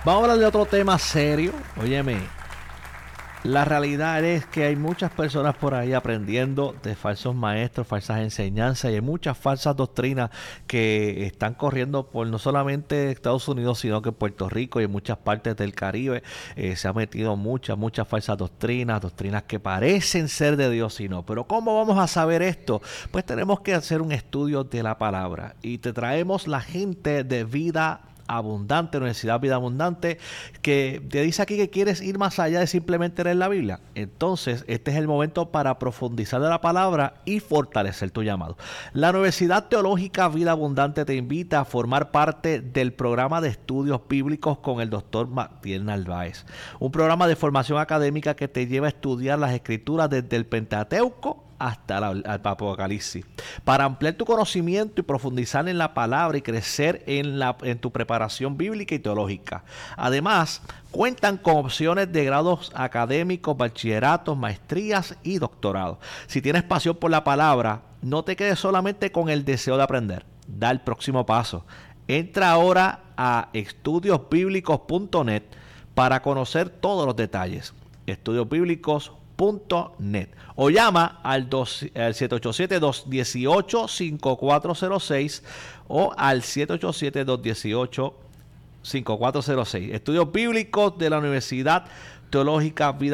Vamos a hablar de otro tema serio. Óyeme, la realidad es que hay muchas personas por ahí aprendiendo de falsos maestros, falsas enseñanzas y hay muchas falsas doctrinas que están corriendo por no solamente Estados Unidos, sino que Puerto Rico y en muchas partes del Caribe. Se ha metido muchas falsas doctrinas, doctrinas que parecen ser de Dios y no. Pero ¿cómo vamos a saber esto? Pues tenemos que hacer un estudio de la palabra y te traemos la gente de Vida Abundante, Universidad Vida Abundante, que te dice aquí que quieres ir más allá de simplemente leer la Biblia. Entonces, este es el momento para profundizar de la palabra y fortalecer tu llamado. La Universidad Teológica Vida Abundante te invita a formar parte del programa de estudios bíblicos con el doctor Matiel Narváez. Un programa de formación académica que te lleva a estudiar las escrituras desde el Pentateuco hasta el Apocalipsis, para ampliar tu conocimiento y profundizar en la palabra y crecer en tu preparación bíblica y teológica. Además, cuentan con opciones de grados académicos, bachilleratos, maestrías y doctorados. Si tienes pasión por la palabra, no te quedes solamente con el deseo de aprender. Da el próximo paso. Entra ahora a estudiosbiblicos.net para conocer todos los detalles. Estudiosbiblicos.net o llama al 787-218-5406 o al 787-218-5406. Estudios Bíblicos de la Universidad Teológica Vida